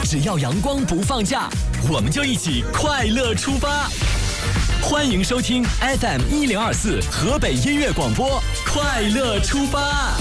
只要阳光不放假，我们就一起快乐出发。欢迎收听 FM1024 河北音乐广播，快乐出发。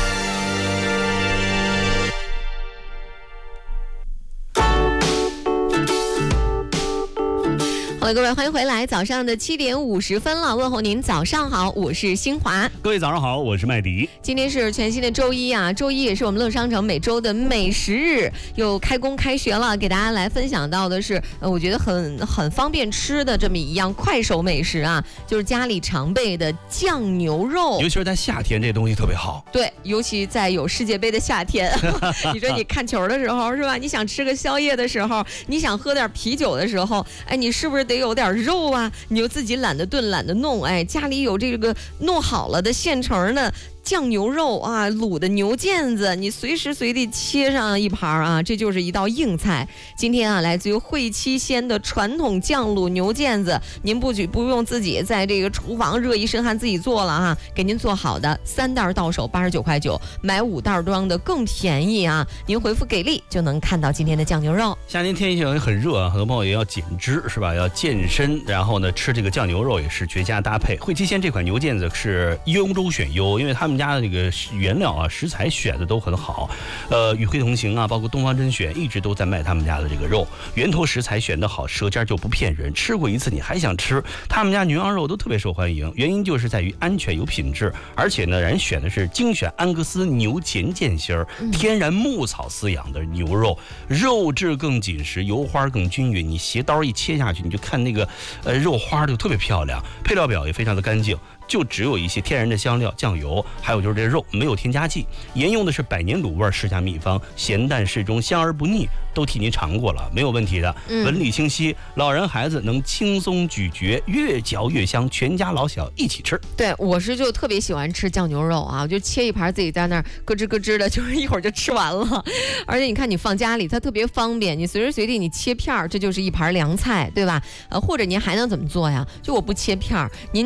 好了，各位，欢迎回来。早上的7点50分了，问候您早上好，我是新华。 各位早上好，我是麦迪。 今天是全新的周一啊，周一也是我们乐商城每周的美食日，又开工开学了，给大家来分享到的是，我觉得很方便吃的这么一样快手美食啊，就是家里常备的酱牛肉。 尤其是在夏天，这东西特别好。 对，尤其在有世界杯的夏天，你说你看球的时候是吧？你想吃个宵夜的时候，你想喝点啤酒的时候，哎，你是不是得有点肉啊？你又自己懒得炖懒得弄，哎，家里有这个弄好了的现成的酱牛肉啊，卤的牛腱子，你随时随地切上一盘啊，这就是一道硬菜。今天啊，来自于汇七鲜的传统酱卤牛腱子，您不用自己在这个厨房热一身汗自己做了哈，给您做好的，3袋到手89块9，买5袋装的更便宜啊！您回复给力就能看到今天的酱牛肉。 夏天天气也很热啊，很多朋友也要减脂是吧？要健身，然后呢吃这个酱牛肉也是绝佳搭配。汇七鲜这款牛腱子是优中选优，因为他们家的这个原料啊食材选的都很好，与会同行啊，包括东方甄选一直都在卖他们家的这个肉，源头食材选得好，舌尖就不骗人，吃过一次你还想吃。他们家牛羊肉都特别受欢迎，原因就是在于安全有品质，而且呢人选的是精选安格斯牛前腱心儿，天然牧草饲养的牛肉，肉质更紧实，油花更均匀，你斜刀一切下去，你就看那个肉花就特别漂亮，配料表也非常的干净，就只有一些天然的香料、酱油，还有就是这肉没有添加剂，沿用的是百年卤味世家秘方，咸淡适中，香而不腻，都替您尝过了，没有问题的。纹理清晰，老人孩子能轻松咀嚼，越嚼越香，全家老小一起吃。 对，我是就特别喜欢吃酱牛肉啊，我就切一盘自己在那儿咯吱咯吱的，就是一会儿就吃完了。而且你看你放家里它特别方便，你随时随地你切片儿，这就是一盘凉菜，对吧？或者您还能怎么做呀？就我不切片儿，您